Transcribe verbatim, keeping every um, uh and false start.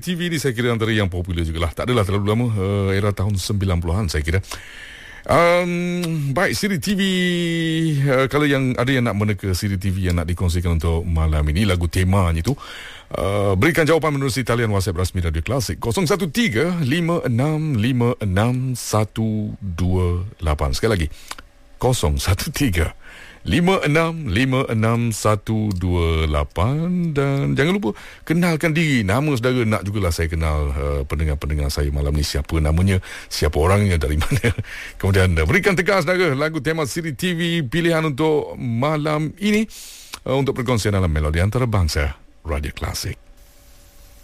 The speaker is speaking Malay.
T V ni saya kira antara yang popular jugalah. Tak adalah terlalu lama, uh, era tahun sembilan puluhan saya kira. Um, baik, siri T V, uh, kalau yang ada yang nak meneka siri T V yang nak dikongsikan untuk malam ini, lagu temanya itu, uh, berikan jawapan menerusi talian WhatsApp rasmi Radio Klasik kosong satu tiga lima enam lima enam satu dua lapan. Sekali lagi, kosong satu tiga lima enam lima enam satu dua lapan. Dan jangan lupa kenalkan diri, nama saudara. Nak jugalah saya kenal uh, pendengar-pendengar saya malam ni, siapa namanya, siapa orangnya, dari mana. Kemudian uh, berikan tegas saudara lagu tema siri T V pilihan untuk malam ini, uh, untuk perkongsian dalam Melodi Antarabangsa Radio Klasik.